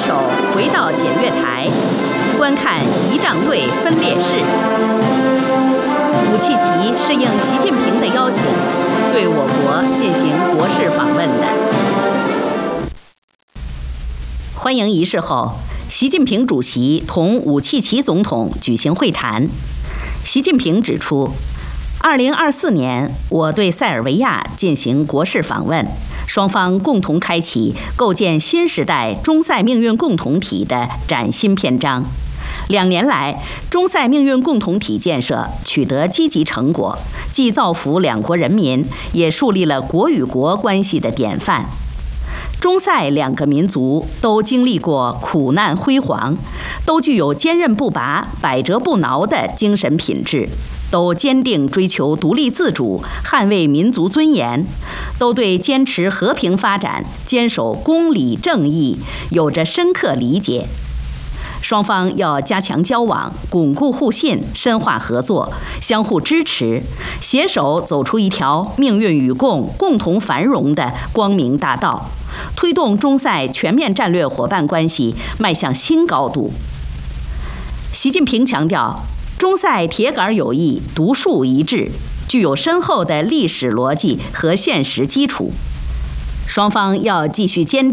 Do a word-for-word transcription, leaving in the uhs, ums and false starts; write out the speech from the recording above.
手回到检阅台，观看仪仗队分列式。武契奇是应习近平的邀请，对我国进行国事访问的。欢迎仪式后，习近平主席同武契奇总统举行会谈。习近平指出，二零二四年我对塞尔维亚进行国事访问，双方共同开启构建新时代中塞命运共同体的崭新篇章。两年来，中塞命运共同体建设取得积极成果，既造福两国人民，也树立了国与国关系的典范。中塞两个民族都经历过苦难辉煌，都具有坚韧不拔、百折不挠的精神品质，都坚定追求独立自主、捍卫民族尊严，都对坚持和平发展、坚守公理正义有着深刻理解。双方要加强交往，巩固互信，深化合作，相互支持，携手走出一条命运与共、共同繁荣的光明大道，推动中塞全面战略伙伴关系迈向新高度。习近平强调，中塞铁杆友谊独树一帜，具有深厚的历史逻辑和现实基础。双方要继续坚